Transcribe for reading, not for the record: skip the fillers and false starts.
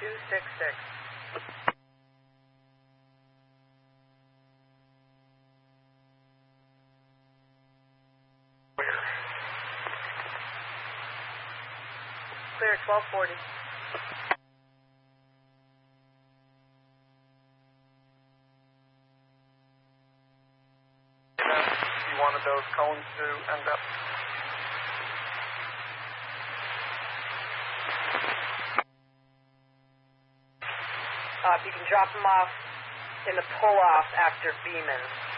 266. Clear 1240. You wanted those cones to end up. If you can drop them off in the pull-off after Beeman.